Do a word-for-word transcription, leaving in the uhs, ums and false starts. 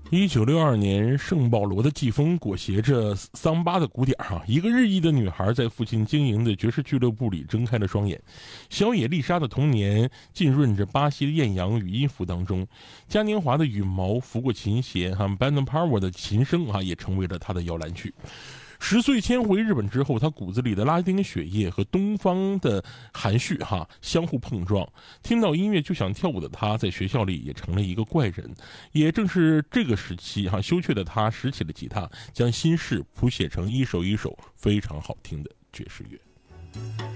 一九六二年，圣保罗的季风裹挟着桑巴的鼓点哈，一个日裔的女孩在父亲经营的爵士俱乐部里睁开了双眼。小野丽莎的童年浸润着巴西的艳阳与音符当中，嘉年华的羽毛拂过琴弦哈 ，Band Power 的琴声啊，也成为了她的摇篮曲。十岁迁回日本之后，他骨子里的拉丁血液和东方的含蓄哈相互碰撞，听到音乐就想跳舞的他，在学校里也成了一个怪人。也正是这个时期哈，羞怯的他拾起了吉他，将心事谱写成一首一首非常好听的爵士乐。